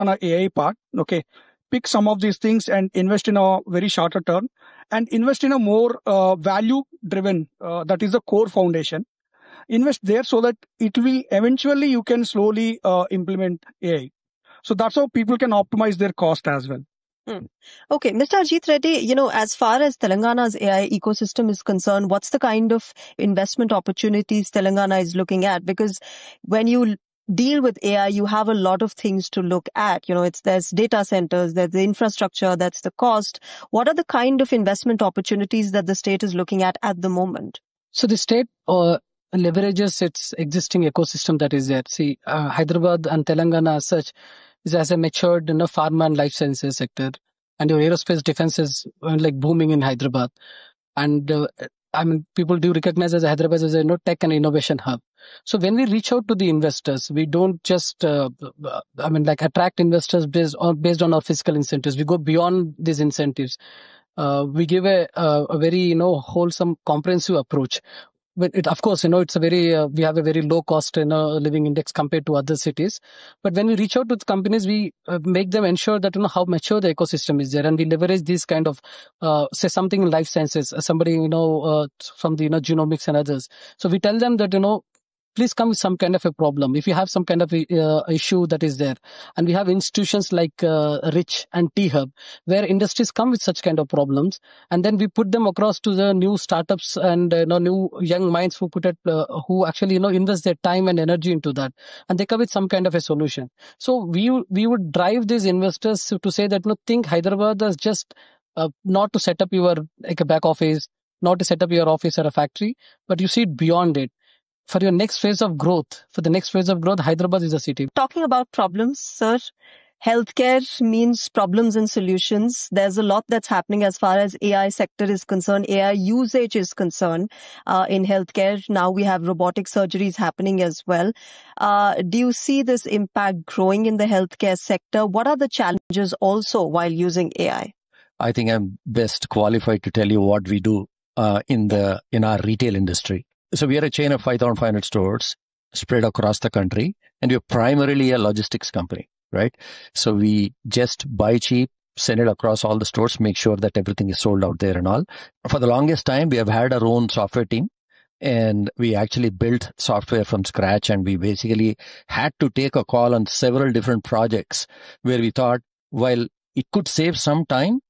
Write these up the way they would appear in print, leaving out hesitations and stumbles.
on a AI part. Okay, pick some of these things and invest in a very shorter term, and invest in a more value driven. That is the core foundation. Invest there so that it will eventually you can slowly implement AI. So that's how people can optimize their cost as well. Okay, Mr. Ajit Reddy, as far as Telangana's AI ecosystem is concerned, what's the kind of investment opportunities Telangana is looking at? Because when you deal with AI, you have a lot of things to look at. There's data centers, there's the infrastructure, that's the cost. What are the kind of investment opportunities that the state is looking at the moment? So the state leverages its existing ecosystem that is there. See, Hyderabad and Telangana as such is as a matured pharma and life sciences sector, and your aerospace defense is like booming in Hyderabad. And people do recognize as Hyderabad as a tech and innovation hub. So when we reach out to the investors, we don't just attract investors based on our fiscal incentives. We go beyond these incentives. We give a very wholesome, comprehensive approach. But of course, it's a very, we have a very low cost living index compared to other cities. But when we reach out to the companies, we make them ensure that, how mature the ecosystem is there. And we leverage these kind of, say something in life sciences, somebody, from the, genomics and others. So we tell them that, please come with some kind of a problem. If you have some kind of issue that is there. And we have institutions like Rich and T-Hub, where industries come with such kind of problems. And then we put them across to the new startups and new young minds who actually invest their time and energy into that. And they come with some kind of a solution. So we would drive these investors to say that, think Hyderabad as just not to set up your a back office, not to set up your office or a factory, but you see it beyond it. For your next phase of growth, Hyderabad is a city. Talking about problems, sir, healthcare means problems and solutions. There's a lot that's happening as far as AI sector is concerned, AI usage is concerned in healthcare. Now we have robotic surgeries happening as well. Do you see this impact growing in the healthcare sector? What are the challenges also while using AI? I think I'm best qualified to tell you what we do in our retail industry. So we are a chain of 5,500 stores spread across the country, and we're primarily a logistics company, right? So we just buy cheap, send it across all the stores, make sure that everything is sold out there and all. For the longest time, we have had our own software team, and we actually built software from scratch, and we basically had to take a call on several different projects where we thought, while it could save some time,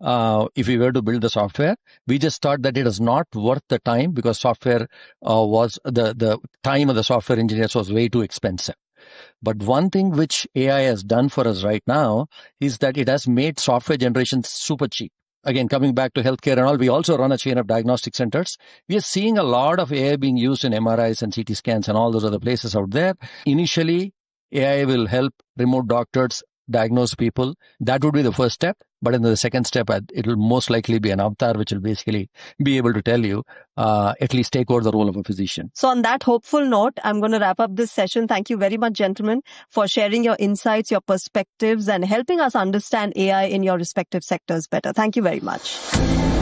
if we were to build the software, we just thought that it is not worth the time because software was the time of the software engineers was way too expensive. But one thing which AI has done for us right now is that it has made software generation super cheap. Again, coming back to healthcare and all, we also run a chain of diagnostic centers. We are seeing a lot of AI being used in MRIs and CT scans and all those other places out there. Initially, AI will help remote doctors diagnose people. That would be the first step. But in the second step, it will most likely be an avatar, which will basically be able to tell you, at least take over the role of a physician. So on that hopeful note, I'm going to wrap up this session. Thank you very much, gentlemen, for sharing your insights, your perspectives, and helping us understand AI in your respective sectors better. Thank you very much.